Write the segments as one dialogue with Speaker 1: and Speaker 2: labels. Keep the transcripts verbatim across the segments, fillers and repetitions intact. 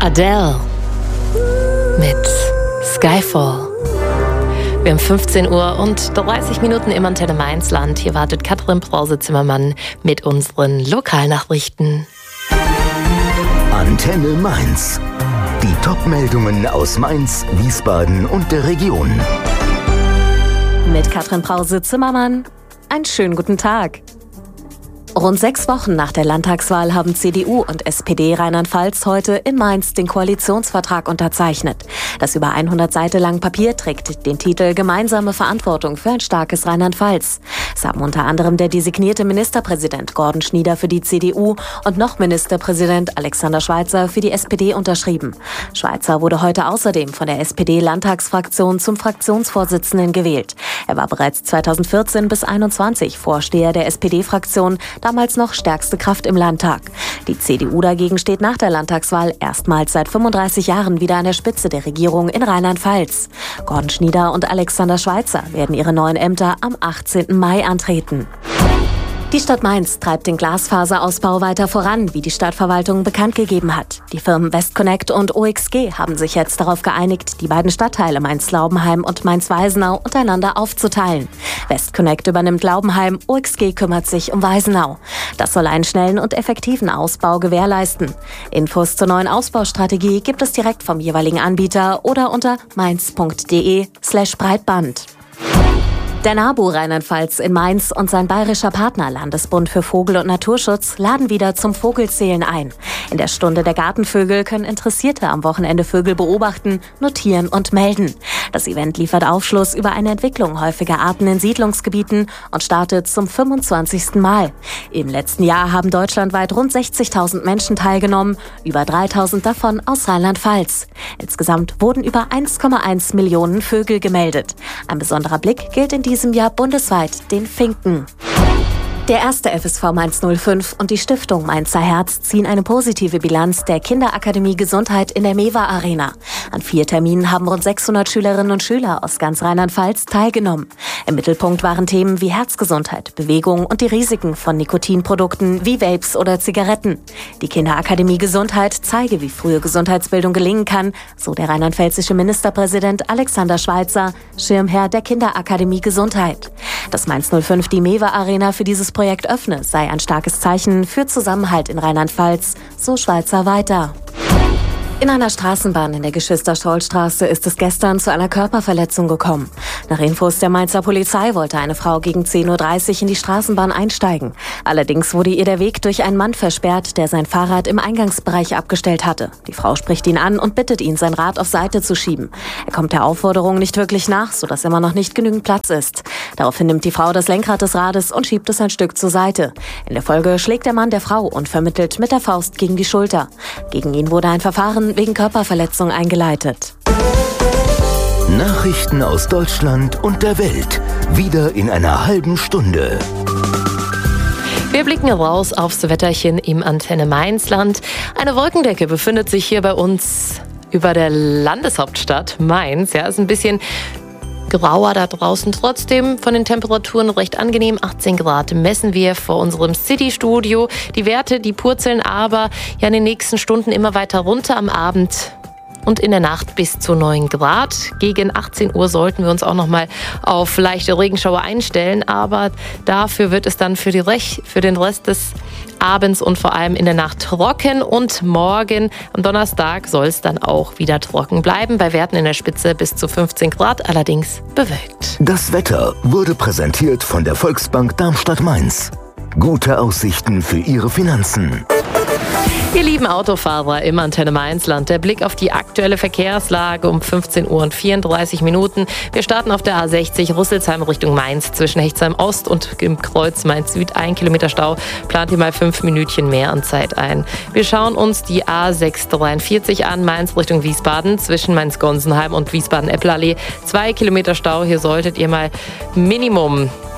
Speaker 1: Adele mit Skyfall. Wir haben fünfzehn Uhr und dreißig Minuten im Antenne Mainz-Land. Hier wartet Katrin Brause-Zimmermann mit unseren Lokalnachrichten.
Speaker 2: Antenne Mainz. Die Top-Meldungen aus Mainz, Wiesbaden und der Region.
Speaker 3: Mit Katrin Brause-Zimmermann. Einen schönen guten Tag. Rund sechs Wochen nach der Landtagswahl haben C D U und S P D Rheinland-Pfalz heute in Mainz den Koalitionsvertrag unterzeichnet. Das über hundert Seiten lange Papier trägt den Titel Gemeinsame Verantwortung für ein starkes Rheinland-Pfalz. Es haben unter anderem der designierte Ministerpräsident Gordon Schnieder für die C D U und noch Ministerpräsident Alexander Schweitzer für die S P D unterschrieben. Schweitzer wurde heute außerdem von der S P D-Landtagsfraktion zum Fraktionsvorsitzenden gewählt. Er war bereits zweitausendvierzehn bis einundzwanzig Vorsteher der S P D-Fraktion, damals noch stärkste Kraft im Landtag. Die C D U dagegen steht nach der Landtagswahl erstmals seit fünfunddreißig Jahren wieder an der Spitze der Regierung in Rheinland-Pfalz. Gordon Schnieder und Alexander Schweitzer werden ihre neuen Ämter am achtzehnten Mai antreten. Die Stadt Mainz treibt den Glasfaserausbau weiter voran, wie die Stadtverwaltung bekannt gegeben hat. Die Firmen Westconnect und O X G haben sich jetzt darauf geeinigt, die beiden Stadtteile Mainz-Laubenheim und Mainz-Weisenau untereinander aufzuteilen. Westconnect übernimmt Laubenheim, O X G kümmert sich um Weisenau. Das soll einen schnellen und effektiven Ausbau gewährleisten. Infos zur neuen Ausbaustrategie gibt es direkt vom jeweiligen Anbieter oder unter mainz.de slash Breitband. Der NABU Rheinland-Pfalz in Mainz und sein bayerischer Partner Landesbund für Vogel- und Naturschutz laden wieder zum Vogelzählen ein. In der Stunde der Gartenvögel können Interessierte am Wochenende Vögel beobachten, notieren und melden. Das Event liefert Aufschluss über eine Entwicklung häufiger Arten in Siedlungsgebieten und startet zum fünfundzwanzigsten Mal. Im letzten Jahr haben deutschlandweit rund sechzigtausend Menschen teilgenommen, über dreitausend davon aus Rheinland-Pfalz. Insgesamt wurden über eins Komma eins Millionen Vögel gemeldet. Ein besonderer Blick gilt in diesem Jahr bundesweit den Finken. Der erste F S V Mainz null fünf und die Stiftung Mainzer Herz ziehen eine positive Bilanz der Kinderakademie Gesundheit in der Mewa Arena. An vier Terminen haben rund sechshundert Schülerinnen und Schüler aus ganz Rheinland-Pfalz teilgenommen. Im Mittelpunkt waren Themen wie Herzgesundheit, Bewegung und die Risiken von Nikotinprodukten wie Vapes oder Zigaretten. Die Kinderakademie Gesundheit zeige, wie frühe Gesundheitsbildung gelingen kann, so der rheinland-pfälzische Ministerpräsident Alexander Schweitzer, Schirmherr der Kinderakademie Gesundheit. Dass Mainz null fünf die Mewa Arena für dieses Projekt öffne, sei ein starkes Zeichen für Zusammenhalt in Rheinland-Pfalz, so Schweitzer weiter. In einer Straßenbahn in der Geschwister-Scholl-Straße ist es gestern zu einer Körperverletzung gekommen. Nach Infos der Mainzer Polizei wollte eine Frau gegen zehn Uhr dreißig in die Straßenbahn einsteigen. Allerdings wurde ihr der Weg durch einen Mann versperrt, der sein Fahrrad im Eingangsbereich abgestellt hatte. Die Frau spricht ihn an und bittet ihn, sein Rad auf Seite zu schieben. Er kommt der Aufforderung nicht wirklich nach, sodass immer noch nicht genügend Platz ist. Daraufhin nimmt die Frau das Lenkrad des Rades und schiebt es ein Stück zur Seite. In der Folge schlägt der Mann der Frau unvermittelt mit der Faust gegen die Schulter. Gegen ihn wurde ein Verfahren wegen Körperverletzung eingeleitet.
Speaker 2: Nachrichten aus Deutschland und der Welt. Wieder in einer halben Stunde.
Speaker 1: Wir blicken raus aufs Wetterchen im Antenne Mainz-Land. Eine Wolkendecke befindet sich hier bei uns über der Landeshauptstadt Mainz. Ja, ist ein bisschen grauer da draußen. Trotzdem von den Temperaturen recht angenehm. achtzehn Grad messen wir vor unserem City-Studio. Die Werte, die purzeln aber ja in den nächsten Stunden immer weiter runter am Abend. Und in der Nacht bis zu neun Grad. Gegen achtzehn Uhr sollten wir uns auch noch mal auf leichte Regenschauer einstellen. Aber dafür wird es dann für, die Rech- für den Rest des Abends und vor allem in der Nacht trocken. Und morgen am Donnerstag soll es dann auch wieder trocken bleiben. Bei Werten in der Spitze bis zu fünfzehn Grad, allerdings bewölkt.
Speaker 2: Das Wetter wurde präsentiert von der Volksbank Darmstadt-Mainz. Gute Aussichten für Ihre Finanzen.
Speaker 1: Ihr lieben Autofahrer im Antenne Mainz-Land, der Blick auf die aktuelle Verkehrslage um fünfzehn Uhr und vierunddreißig Minuten. Wir starten auf der A sechzig Rüsselsheim Richtung Mainz zwischen Hechtsheim Ost und im Kreuz Mainz Süd. Ein Kilometer Stau, plant ihr mal fünf Minütchen mehr an Zeit ein. Wir schauen uns die A sechshundertdreiundvierzig an, Mainz Richtung Wiesbaden zwischen Mainz-Gonsenheim und Wiesbaden-Eppelallee. Zwei Kilometer Stau, hier solltet ihr mal Minimum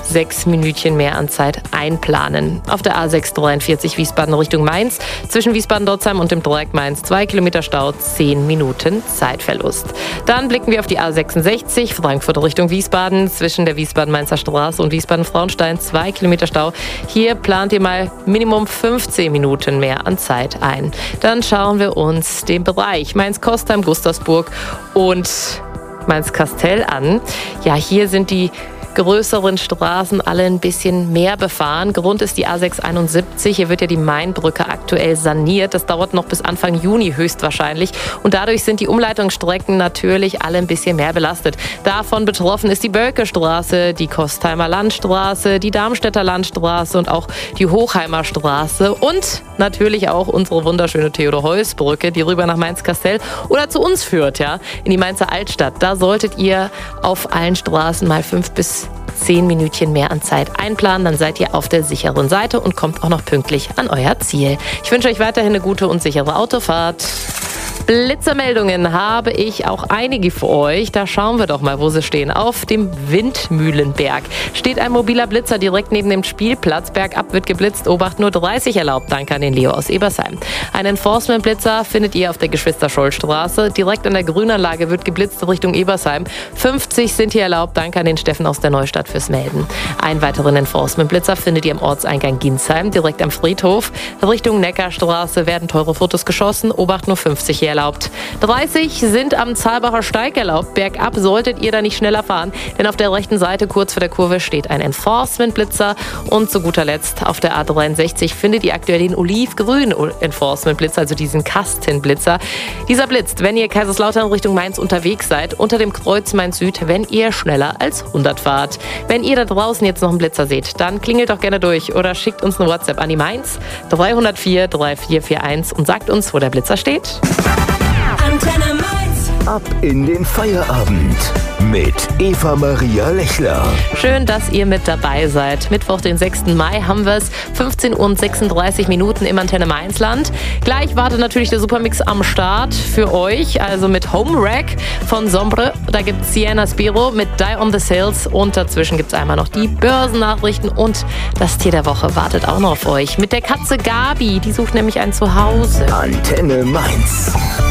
Speaker 1: sechs Minütchen mehr an Zeit einplanen. Auf der A sechs dreiundvierzig Wiesbaden Richtung Mainz, zwischen Wiesbaden-Dotzheim und dem Dreieck Mainz zwei Kilometer Stau, zehn Minuten Zeitverlust. Dann blicken wir auf die A sechsundsechzig Frankfurt Richtung Wiesbaden, zwischen der Wiesbaden-Mainzer Straße und Wiesbaden-Frauenstein zwei Kilometer Stau. Hier plant ihr mal Minimum fünfzehn Minuten mehr an Zeit ein. Dann schauen wir uns den Bereich Mainz-Kostheim, Gustavsburg und Mainz-Kastell an. Ja, hier sind die größeren Straßen alle ein bisschen mehr befahren. Grund ist die A sechs einundsiebzig. Hier wird ja die Mainbrücke aktuell saniert. Das dauert noch bis Anfang Juni höchstwahrscheinlich. Und dadurch sind die Umleitungsstrecken natürlich alle ein bisschen mehr belastet. Davon betroffen ist die Bölkestraße, die Kostheimer Landstraße, die Darmstädter Landstraße und auch die Hochheimer Straße. Und natürlich auch unsere wunderschöne Theodor-Heuss-Brücke, die rüber nach Mainz-Kastell oder zu uns führt, ja, in die Mainzer Altstadt. Da solltet ihr auf allen Straßen mal fünf bis zehn Minütchen mehr an Zeit einplanen, dann seid ihr auf der sicheren Seite und kommt auch noch pünktlich an euer Ziel. Ich wünsche euch weiterhin eine gute und sichere Autofahrt. Blitzermeldungen habe ich auch einige für euch. Da schauen wir doch mal, wo sie stehen. Auf dem Windmühlenberg steht ein mobiler Blitzer direkt neben dem Spielplatz. Bergab wird geblitzt. Obacht, nur dreißig erlaubt. Danke an den Leo aus Ebersheim. Einen Enforcement-Blitzer findet ihr auf der Geschwister-Scholl-Straße. Direkt an der Grünanlage wird geblitzt Richtung Ebersheim. fünfzig sind hier erlaubt. Danke an den Steffen aus der Neustadt fürs Melden. Einen weiteren Enforcement-Blitzer findet ihr im Ortseingang Ginsheim, direkt am Friedhof. Richtung Neckarstraße werden teure Fotos geschossen. Obacht, nur fünfzig hier erlaubt. dreißig sind am Zahlbacher Steig erlaubt. Bergab solltet ihr da nicht schneller fahren, denn auf der rechten Seite kurz vor der Kurve steht ein Enforcement-Blitzer. Und zu guter Letzt auf der A dreiundsechzig findet ihr aktuell den olivgrünen Enforcement-Blitzer, also diesen Kastenblitzer. Dieser blitzt, wenn ihr Kaiserslautern Richtung Mainz unterwegs seid, unter dem Kreuz Mainz Süd, wenn ihr schneller als hundert fahrt. Wenn ihr da draußen jetzt noch einen Blitzer seht, dann klingelt doch gerne durch oder schickt uns eine WhatsApp an die Mainz drei null vier drei vier vier eins und sagt uns, wo der Blitzer steht.
Speaker 2: Antenne Mainz. Ab in den Feierabend mit Eva Maria Lechler.
Speaker 1: Schön, dass ihr mit dabei seid. Mittwoch, den sechsten Mai, haben wir es. fünfzehn Uhr und sechsunddreißig Minuten im Antenne Mainzland. Gleich wartet natürlich der Supermix am Start für euch. Also mit Home Rack von Sombre. Da gibt es Sienna Spiro mit Die on the Sales. Und dazwischen gibt es einmal noch die Börsennachrichten. Und das Tier der Woche wartet auch noch auf euch. Mit der Katze Gabi. Die sucht nämlich ein Zuhause.
Speaker 2: Antenne Mainz.